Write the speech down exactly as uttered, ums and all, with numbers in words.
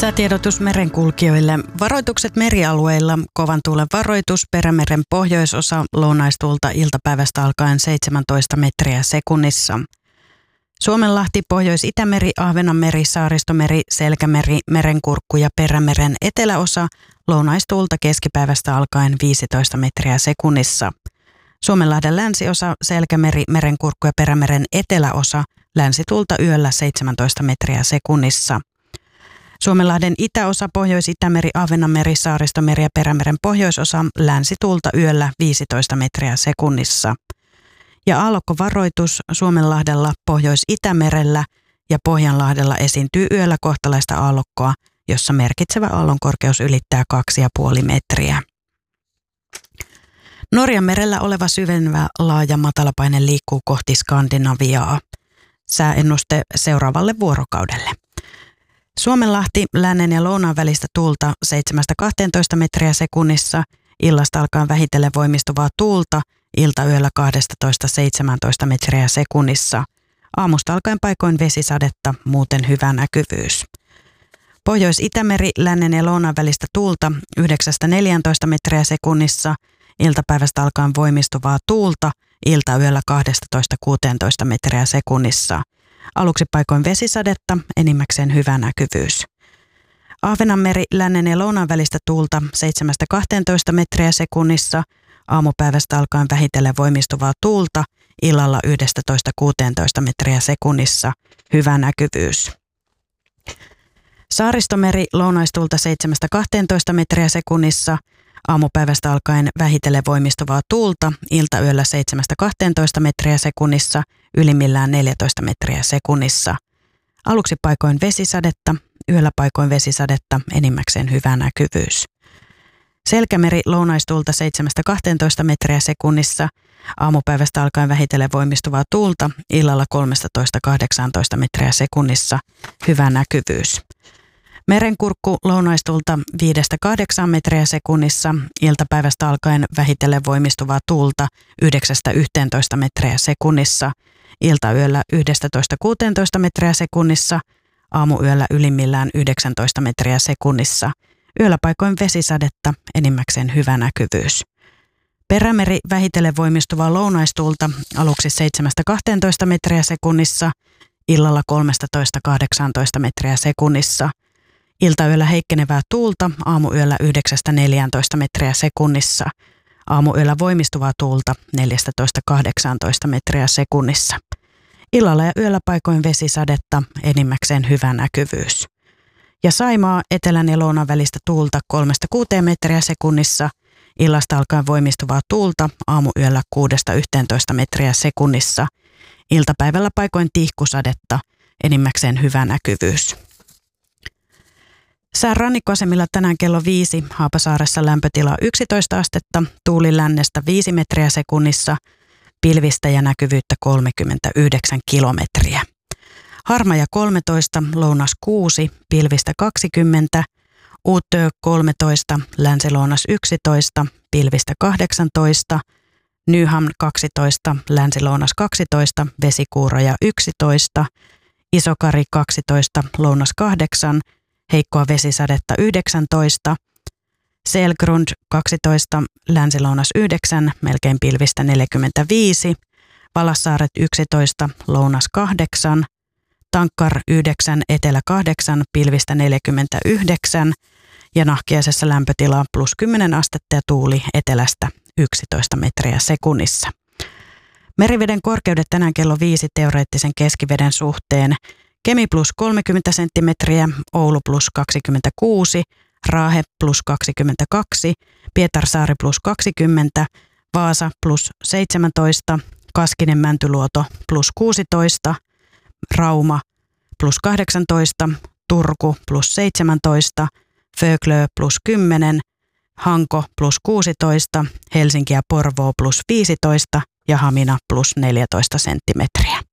Säätiedotus merenkulkijoille. Varoitukset merialueilla. Kovan tuulen varoitus. Perämeren pohjoisosa lounaistuulta iltapäivästä alkaen seitsemäntoista metriä sekunnissa. Suomenlahti, Pohjois-Itämeri, Ahvenanmeri, Saaristomeri, Selkämeri, Merenkurkku ja Perämeren eteläosa lounaistuulta keskipäivästä alkaen viisitoista metriä sekunnissa. Suomenlahden länsiosa, Selkämeri, Merenkurkku ja Perämeren eteläosa länsituulta yöllä seitsemäntoista metriä sekunnissa. Suomenlahden itäosa, Pohjois-Itämeri, Ahvenanmeri, Saaristomeri ja Perämeren pohjoisosa länsituulta yöllä viisitoista metriä sekunnissa. Ja aallokkovaroitus Suomenlahdella, Pohjois-Itämerellä ja Pohjanlahdella esiintyy yöllä kohtalaista aallokkoa, jossa merkitsevä aallonkorkeus ylittää kaksi pilkku viisi metriä. Norjanmerellä oleva syvenevä laaja matalapaine liikkuu kohti Skandinaviaa. Sääennuste seuraavalle vuorokaudelle. Suomenlahti, lännen ja lounaan välistä tuulta seitsemästä kahteentoista metriä sekunnissa, illasta alkaen vähitellen voimistuvaa tuulta, iltayöllä kaksitoista seitsemäntoista metriä sekunnissa. Aamusta alkaen paikoin vesisadetta, muuten hyvä näkyvyys. Pohjois-Itämeri, lännen ja lounaan välistä tuulta yhdeksästä neljääntoista metriä sekunnissa, iltapäivästä alkaen voimistuvaa tuulta, iltayöllä kaksitoista kuusitoista metriä sekunnissa. Aluksi paikoin vesisadetta, enimmäkseen hyvä näkyvyys. Ahvenanmeri, lännen ja lounaan välistä tuulta seitsemästä kahteentoista metriä sekunnissa, aamupäivästä alkaen vähitellen voimistuvaa tuulta, illalla yksitoista kuusitoista metriä sekunnissa, hyvä näkyvyys. Saaristomeri, lounaistuulta seitsemästä kahteentoista metriä sekunnissa, aamupäivästä alkaen vähitellen voimistuvaa tuulta, iltayöllä seitsemästä kahteentoista metriä sekunnissa, ylimmillään neljätoista metriä sekunnissa. Aluksi paikoin vesisadetta, yöllä paikoin vesisadetta, enimmäkseen hyvä näkyvyys. Selkämeri, lounaistuulta seitsemästä kahteentoista metriä sekunnissa, aamupäivästä alkaen vähitellen voimistuvaa tuulta, illalla kolmetoista kahdeksantoista metriä sekunnissa, hyvä näkyvyys. Merenkurkku, lounaistuulta viidestä kahdeksaan metriä sekunnissa, iltapäivästä alkaen vähitellen voimistuvaa tuulta yhdeksästä yhteentoista metriä sekunnissa, iltayöllä yksitoista kuusitoista metriä sekunnissa, aamuyöllä ylimmillään yhdeksäntoista metriä sekunnissa, yöllä paikoin vesisadetta, enimmäkseen hyvä näkyvyys. Perämeri, vähitellen voimistuvaa lounaistuulta aluksi seitsemästä kahteentoista metriä sekunnissa, illalla kolmetoista kahdeksantoista metriä sekunnissa, iltayöllä heikkenevää tuulta, aamuyöllä yhdeksästä neljääntoista metriä sekunnissa, aamuyöllä voimistuvaa tuulta neljätoista kahdeksantoista metriä sekunnissa. Illalla ja yöllä paikoin vesisadetta, enimmäkseen hyvä näkyvyys. Ja Saimaa, etelän ja lounan välistä tuulta kolmesta kuuteen metriä sekunnissa, illasta alkaen voimistuvaa tuulta, aamuyöllä kuudesta yhteentoista metriä sekunnissa, iltapäivällä paikoin tihkusadetta, enimmäkseen hyvä näkyvyys. Sään rannikkoasemilla tänään kello viisi, Haapasaaressa lämpötila yksitoista astetta, tuuli lännestä viisi metriä sekunnissa, pilvistä ja näkyvyyttä kolmekymmentäyhdeksän kilometriä. Harmaja kolmetoista, lounas kuusi, pilvistä kaksikymmentä, Uutö kolmetoista, länsilounas yksitoista, pilvistä kahdeksantoista, Nyhamn kaksitoista, länsilounas kaksitoista, vesikuuroja yksitoista, Isokari kaksitoista, lounas kahdeksan, heikkoa vesisadetta yhdeksäntoista, Selgrund kaksitoista, länsilounas yhdeksän, melkein pilvistä neljäkymmentäviisi, Valassaaret yksitoista, lounas kahdeksan, Tankkar yhdeksän, etelä kahdeksan, pilvistä neljäkymmentäyhdeksän ja Nahkiaisessa lämpötila plus kymmenen astetta ja tuuli etelästä yksitoista metriä sekunnissa. Meriveden korkeudet tänään kello viisi teoreettisen keskiveden suhteen. Kemi plus kolmekymmentä senttimetriä, Oulu plus kaksikymmentäkuusi, Raahe plus kaksikymmentäkaksi, Pietarsaari plus kaksikymmentä, Vaasa plus seitsemäntoista, Kaskinen Mäntyluoto plus kuusitoista, Rauma plus kahdeksantoista, Turku plus seitsemäntoista, Föglö plus kymmenen, Hanko plus kuusitoista, Helsinki ja Porvoo plus viisitoista ja Hamina plus neljätoista senttimetriä.